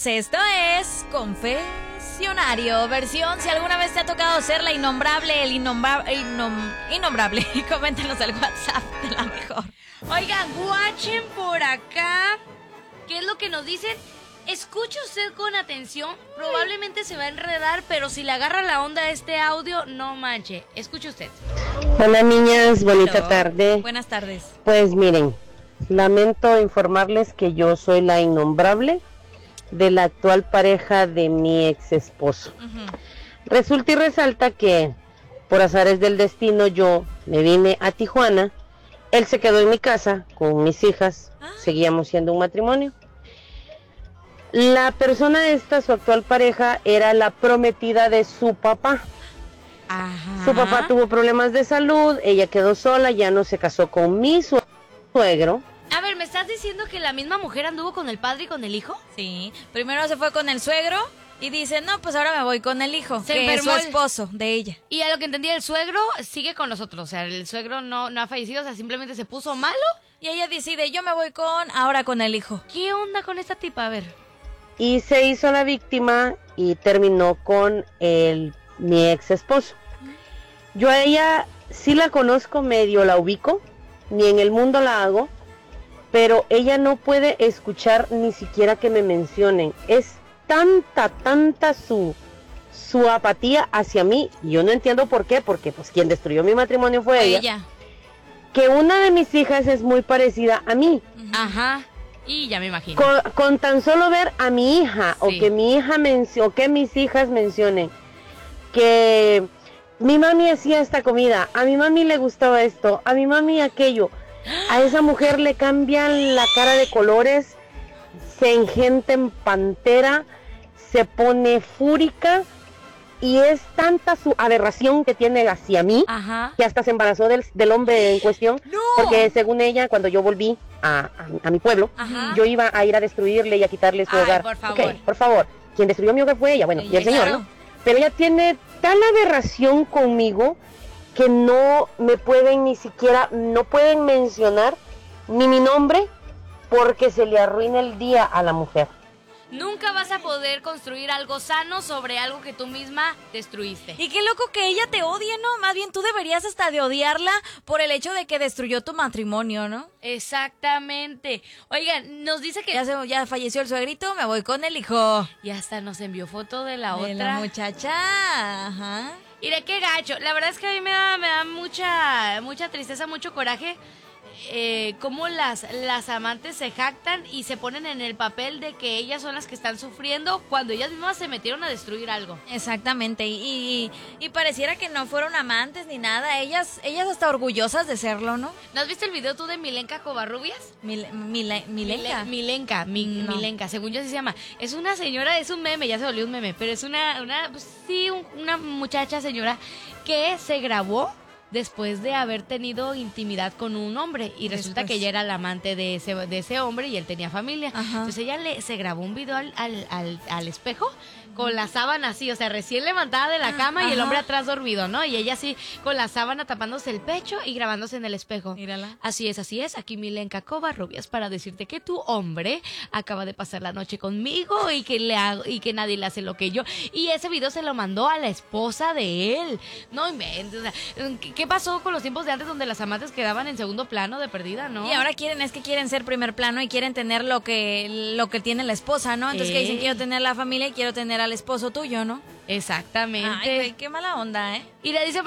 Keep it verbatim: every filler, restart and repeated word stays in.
bienvenidos. Esto es Confesionario, versión si alguna vez te ha tocado ser la innombrable, el innombra, innom, innombrable. Coméntanos al WhatsApp de la mejor. Oigan, guachen por acá. ¿Qué es lo que nos dicen? Escuche usted con atención. Probablemente se va a enredar, pero si le agarra la onda a este audio, no manche. Escuche usted. Hola niñas, bonita Hello. tarde. Buenas tardes. Pues miren, lamento informarles que yo soy la innombrable de la actual pareja de mi ex esposo. Uh-huh. Resulta y resalta que por azares del destino yo me vine a Tijuana, él se quedó en mi casa con mis hijas, Ah. seguíamos siendo un matrimonio. La persona esta, su actual pareja, era la prometida de su papá. Ajá. Su papá tuvo problemas de salud, ella quedó sola, ya no se casó con mi su- suegro. A ver, ¿me estás diciendo que la misma mujer anduvo con el padre y con el hijo? Sí, primero se fue con el suegro y dice, no, pues ahora me voy con el hijo, Se que es su enfermó el- esposo de ella. Y a lo que entendí, el suegro sigue con nosotros. O sea, el suegro no, no ha fallecido, o sea, simplemente se puso malo. Y ella decide, yo me voy con, ahora con el hijo. ¿Qué onda con esta tipa? A ver. Y se hizo la víctima y terminó con el, mi ex esposo. Yo a ella sí la conozco, medio la ubico, ni en el mundo la hago, pero ella no puede escuchar ni siquiera que me mencionen. Es tanta, tanta su, su apatía hacia mí, y yo no entiendo por qué, porque pues quien destruyó mi matrimonio fue ella, Ella. que una de mis hijas es muy parecida a mí. Ujú. Ajá. Y ya me imagino. Con, con tan solo ver a mi hija, Sí. o que mi hija mencio, o que mis hijas mencionen que mi mami hacía esta comida, a mi mami le gustaba esto, a mi mami aquello, a esa mujer le cambian la cara de colores, se engenta en pantera, se pone fúrica, y es tanta su aberración que tiene hacia mí, Ajá. que hasta se embarazó del, del hombre en cuestión, ¡No! porque según ella, cuando yo volví a, a- a mi pueblo, Ajá. yo iba a ir a destruirle y a quitarle su Ay, hogar. por favor. Ok, por favor, quien destruyó mi hogar fue ella, bueno, y el señor, Claro. ¿no? Pero ella tiene tal aberración conmigo que no me pueden ni siquiera, no pueden mencionar ni mi nombre porque se le arruina el día a la mujer. Nunca vas a poder construir algo sano sobre algo que tú misma destruiste. Y qué loco que ella te odie, ¿no? Más bien tú deberías hasta de odiarla por el hecho de que destruyó tu matrimonio, ¿no? Exactamente. Oigan, nos dice que Ya, se, ya falleció el suegrito, me voy con el hijo. y hasta nos envió foto de la De otra. la muchacha. Ajá. Y de qué gacho. La verdad es que a mí me da, me da mucha, mucha tristeza, mucho coraje. Eh, cómo las, las amantes se jactan y se ponen en el papel de que ellas son las que están sufriendo cuando ellas mismas se metieron a destruir algo. Exactamente, y, y, y pareciera que no fueron amantes ni nada, ellas ellas hasta orgullosas de serlo, ¿no? ¿No has visto el video tú de Milenka Covarrubias? Mil, Mile- Milenka. Mile- Milenka, mi- No. Milenka, según yo así se llama. Es una señora, es un meme, ya se volvió un meme, pero es una, una pues, sí, un- una muchacha señora que se grabó después de haber tenido intimidad con un hombre y resulta Después. que ella era la amante de ese, de ese hombre y él tenía familia. Ajá. Entonces ella le, se grabó un video al, al, al, al espejo con la sábana así, o sea, recién levantada de la Ah, cama y el ajá. hombre atrás dormido, ¿no? Y ella así con la sábana tapándose el pecho y grabándose en el espejo. Mírala. Así es, así es. Aquí Milenka Covarrubias para decirte que tu hombre acaba de pasar la noche conmigo y que le hago, y que nadie le hace lo que yo. Y ese video se lo mandó a la esposa de él. No inventes. O sea, ¿qué, qué pasó con los tiempos de antes donde las amantes quedaban en segundo plano de perdida, no? Y ahora quieren, es que quieren ser primer plano y quieren tener lo que lo que tiene la esposa, ¿no? Entonces que dicen, Eh. quiero tener la familia y quiero tener al esposo tuyo, ¿no? Exactamente. Ay, güey, qué mala onda, ¿eh? Y le dice